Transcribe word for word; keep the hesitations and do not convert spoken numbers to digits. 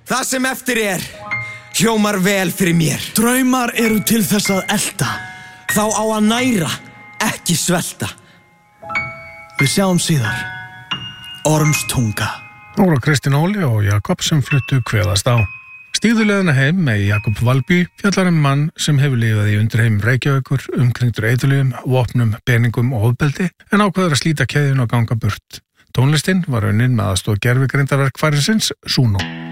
Það sem eftir er hljómar vel fyrir mér. Draumar eru til þess að elta. Þá á að næra, ekki svelta. Við sjáum síðar. Ormstunga. Nóra Kristín Óli og Jakob sem fluttu kveðast á. Stígðulegðina heim með Jakob Valby fjallar um mann sem hefur lifað í undirheim Reykjavíkur, umkringdur eiturlyfjum, vopnum, peningum og ofbeldi en ákveður að slíta keðjun og ganga burt. Tónlistin var unnin með aðstoð gervigreindarverkfærisins Suno.